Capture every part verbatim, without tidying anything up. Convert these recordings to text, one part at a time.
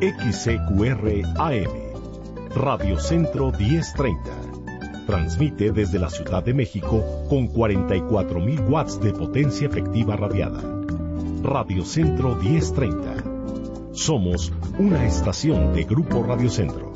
X C Q R A M, Radio Centro diez treinta. Transmite desde la Ciudad de México con cuarenta y cuatro mil watts de potencia efectiva radiada. Radio Centro diez treinta. Somos una estación de Grupo Radio Centro.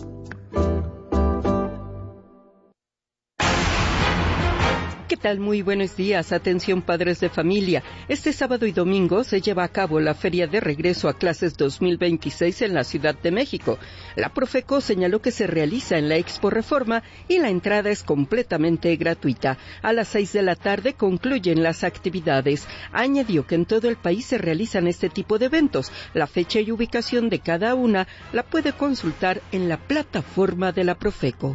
¿Qué tal? Muy buenos días. Atención, padres de familia. Este sábado y domingo se lleva a cabo la Feria de Regreso a Clases dos mil veintiséis en la Ciudad de México. La Profeco señaló que se realiza en la Expo Reforma y la entrada es completamente gratuita. A las seis de la tarde concluyen las actividades. Añadió que en todo el país se realizan este tipo de eventos. La fecha y ubicación de cada una la puede consultar en la plataforma de la Profeco.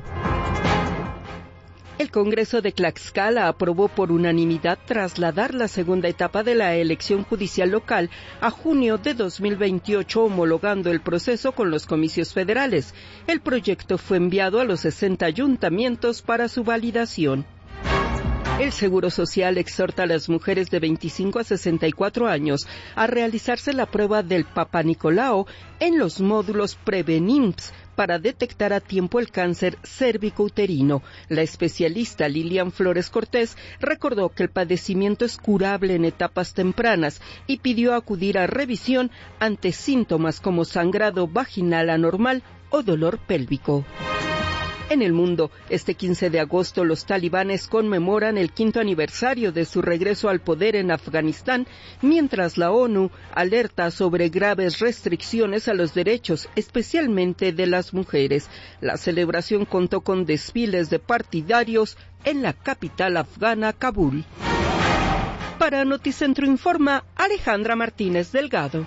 El Congreso de Tlaxcala aprobó por unanimidad trasladar la segunda etapa de la elección judicial local a junio de dos mil veintiocho, homologando el proceso con los comicios federales. El proyecto fue enviado a los sesenta ayuntamientos para su validación. El Seguro Social exhorta a las mujeres de veinticinco a sesenta y cuatro años a realizarse la prueba del Papa Nicolau en los módulos Prevenims para detectar a tiempo el cáncer cérvico-uterino. La especialista Lilian Flores Cortés recordó que el padecimiento es curable en etapas tempranas y pidió acudir a revisión ante síntomas como sangrado vaginal anormal o dolor pélvico. En el mundo, este quince de agosto los talibanes conmemoran el quinto aniversario de su regreso al poder en Afganistán, mientras la ONU alerta sobre graves restricciones a los derechos, especialmente de las mujeres. La celebración contó con desfiles de partidarios en la capital afgana, Kabul. Para Noticentro Informa, Alejandra Martínez Delgado.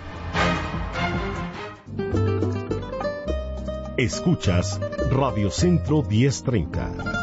Escuchas Radio Centro diez treinta.